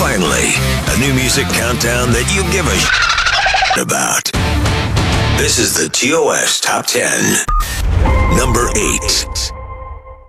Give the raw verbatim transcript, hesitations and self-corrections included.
Finally, a new music countdown that you give a about. This is the T O S Top ten. Number eight.